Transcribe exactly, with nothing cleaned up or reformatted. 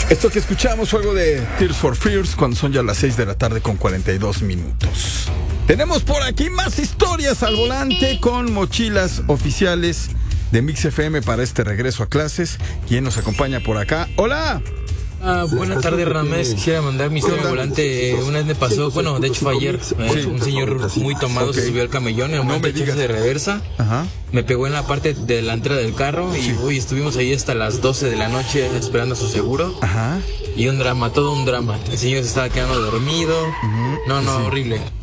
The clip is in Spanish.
Esto que escuchamos fue algo de Tears for Fears cuando son ya las seis de la tarde con cuarenta y dos minutos. Tenemos por aquí más historias al volante con mochilas oficiales de Mix F M para este regreso a clases. ¿Quién nos acompaña por acá? ¡Hola! Ah, buenas tardes, Ramés. Quisiera mandar mi historia volante. Eh, una vez me pasó, bueno, de hecho fue ayer. Eh, sí. Un señor muy tomado okay. se subió al camellón en un no momento de reversa. Ajá. Me pegó en la parte delantera del carro y sí. uy, estuvimos ahí hasta las doce de la noche esperando su seguro. Ajá. Y un drama, todo un drama. El señor se estaba quedando dormido. Uh-huh. No, no, sí. horrible.